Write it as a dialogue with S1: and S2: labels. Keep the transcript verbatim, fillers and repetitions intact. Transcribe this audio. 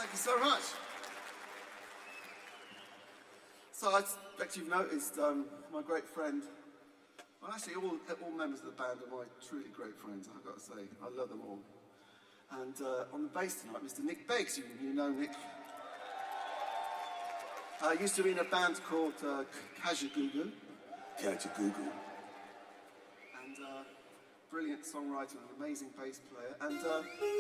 S1: Thank you so much. So I expect you've noticed um, my great friend, well actually all, all members of the band are my truly great friends, I've got to say. I love them all. And uh, on the bass tonight, Mister Nick Beggs, you, you know Nick. I uh, used to be in a band called uh, Kajagoogoo. Kajagoogoo. And uh, brilliant songwriter and an amazing bass player. And uh,